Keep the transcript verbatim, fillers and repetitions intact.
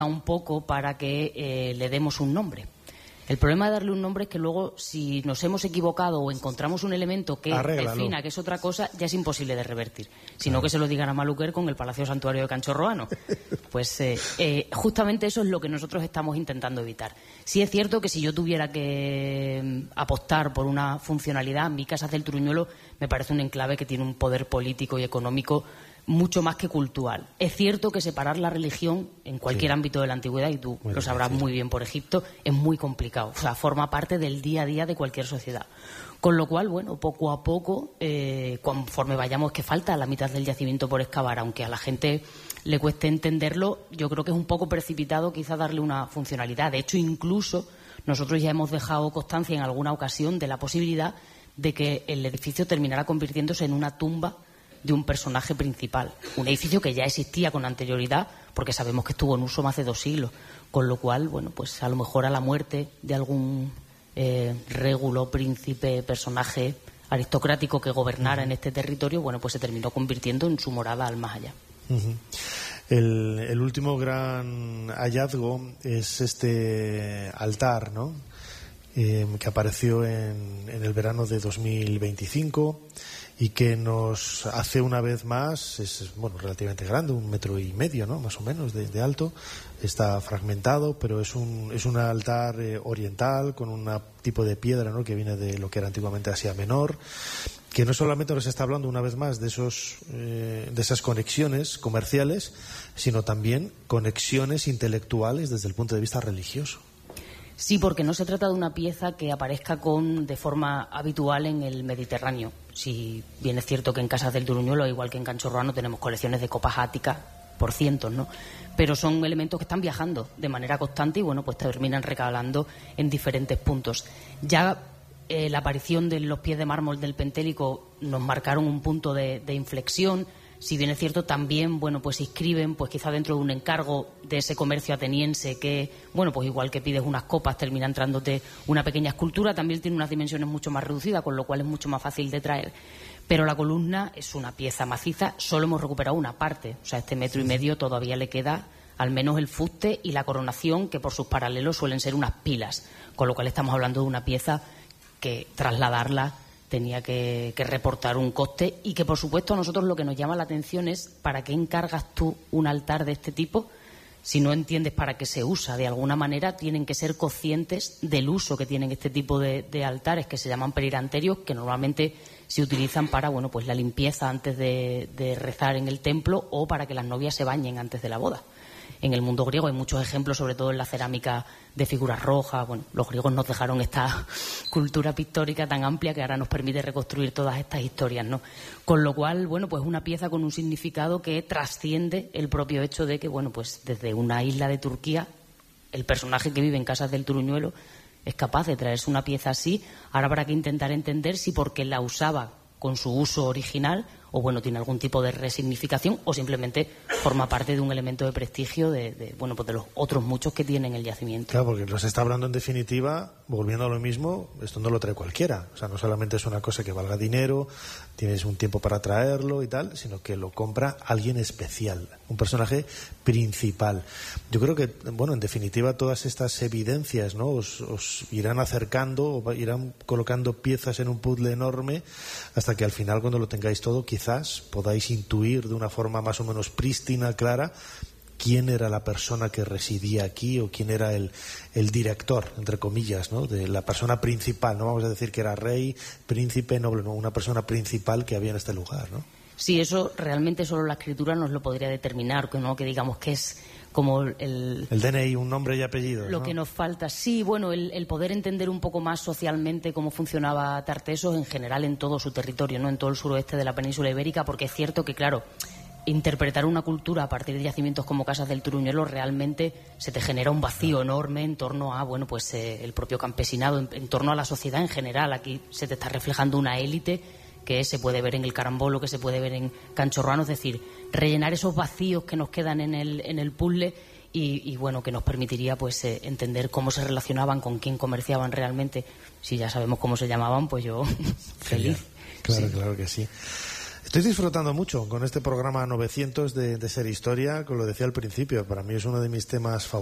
un poco para que eh, le demos un nombre. El problema de darle un nombre es que luego, si nos hemos equivocado o encontramos un elemento que Arréglalo. defina que es otra cosa, ya es imposible de revertir. Sino claro. que se lo digan a Maluquer con el Palacio Santuario de Canchorroano. Pues eh, eh, justamente eso es lo que nosotros estamos intentando evitar. Sí es cierto que si yo tuviera que apostar por una funcionalidad, mi Casas del Turuñuelo me parece un enclave que tiene un poder político y económico mucho más que cultural. Es cierto que separar la religión en cualquier sí. ámbito de la antigüedad, y tú muy lo sabrás difícil. muy bien por Egipto, es muy complicado. O sea, forma parte del día a día de cualquier sociedad. Con lo cual, bueno, poco a poco, eh, conforme vayamos, que falta la mitad del yacimiento por excavar, aunque a la gente le cueste entenderlo, yo creo que es un poco precipitado quizá darle una funcionalidad. De hecho, incluso nosotros ya hemos dejado constancia en alguna ocasión de la posibilidad de que el edificio terminara convirtiéndose en una tumba de un personaje principal, un edificio que ya existía con anterioridad porque sabemos que estuvo en uso más de dos siglos, con lo cual, bueno, pues a lo mejor a la muerte de algún eh, régulo, príncipe, personaje aristocrático que gobernara uh-huh. en este territorio, bueno, pues se terminó convirtiendo en su morada al más allá. Uh-huh. el, el último gran hallazgo es este altar, ¿no? Eh, que apareció en, en el verano de dos mil veinticinco y que nos hace una vez más, es bueno relativamente grande, un metro y medio, ¿no? Más o menos de, de alto, está fragmentado, pero es un es un altar eh, oriental con un tipo de piedra, ¿no? Que viene de lo que era antiguamente Asia Menor, que no solamente nos está hablando una vez más de esos eh, de esas conexiones comerciales, sino también conexiones intelectuales desde el punto de vista religioso. Sí, porque no se trata de una pieza que aparezca con de forma habitual en el Mediterráneo. Si bien es cierto que en Casas del Turuñuelo, igual que en Canchorroano, tenemos colecciones de copas áticas por cientos, ¿no? Pero son elementos que están viajando de manera constante y, bueno, pues terminan recalando en diferentes puntos. Ya eh, la aparición de los pies de mármol del Pentélico nos marcaron un punto de, de inflexión. Si bien es cierto, también, bueno, pues se inscriben, pues quizá dentro de un encargo de ese comercio ateniense que, bueno, pues igual que pides unas copas, termina entrándote una pequeña escultura, también tiene unas dimensiones mucho más reducidas, con lo cual es mucho más fácil de traer. Pero la columna es una pieza maciza, solo hemos recuperado una parte, o sea, este metro y medio todavía le queda al menos el fuste y la coronación, que por sus paralelos suelen ser unas pilas, con lo cual estamos hablando de una pieza que trasladarla tenía que, que reportar un coste y que, por supuesto, a nosotros lo que nos llama la atención es ¿para qué encargas tú un altar de este tipo? Si no entiendes para qué se usa, de alguna manera tienen que ser conscientes del uso que tienen este tipo de, de altares que se llaman periranterios, que normalmente se utilizan para, bueno, pues la limpieza antes de, de rezar en el templo o para que las novias se bañen antes de la boda. En el mundo griego hay muchos ejemplos, sobre todo en la cerámica, de figuras rojas. Bueno, los griegos nos dejaron esta cultura pictórica tan amplia que ahora nos permite reconstruir todas estas historias, ¿no? Con lo cual, bueno, pues una pieza con un significado que trasciende el propio hecho de que, bueno, pues desde una isla de Turquía, el personaje que vive en Casas del Turuñuelo es capaz de traerse una pieza así. Ahora habrá que intentar entender si porque la usaba con su uso original o, bueno, tiene algún tipo de resignificación o simplemente forma parte de un elemento de prestigio de, de, bueno, pues de los otros muchos que tienen el yacimiento. Claro, porque nos está hablando en definitiva, volviendo a lo mismo, esto no lo trae cualquiera. O sea, no solamente es una cosa que valga dinero, tienes un tiempo para traerlo y tal, sino que lo compra alguien especial, un personaje principal. Yo creo que, bueno, en definitiva todas estas evidencias, ¿no? Os, os irán acercando, o irán colocando piezas en un puzzle enorme hasta que al final, cuando lo tengáis todo, quizás podáis intuir de una forma más o menos prístina, clara, quién era la persona que residía aquí o quién era el, el director, entre comillas, ¿no? De la persona principal. No vamos a decir que era rey, príncipe, noble, no, una persona principal que había en este lugar, ¿no? Sí, eso realmente solo la escritura nos lo podría determinar, que no que digamos que es como el... El D N I, un nombre y apellido, Lo ¿no? que nos falta. Sí, bueno, el, el poder entender un poco más socialmente cómo funcionaba Tartessos en general en todo su territorio, ¿no? En todo el suroeste de la península ibérica, porque es cierto que, claro, interpretar una cultura a partir de yacimientos como Casas del Turuñuelo realmente se te genera un vacío enorme en torno a, bueno, pues eh, el propio campesinado, en, en torno a la sociedad en general. Aquí se te está reflejando una élite que se puede ver en el Carambolo, que se puede ver en Canchorroano, es decir, rellenar esos vacíos que nos quedan en el, en el puzzle y, y bueno, que nos permitiría pues eh, entender cómo se relacionaban, con quién comerciaban realmente. Si ya sabemos cómo se llamaban, pues yo feliz. Claro, sí. Claro que sí. Estoy disfrutando mucho con este programa novecientos de, de Ser Historia, como lo decía al principio, para mí es uno de mis temas favoritos.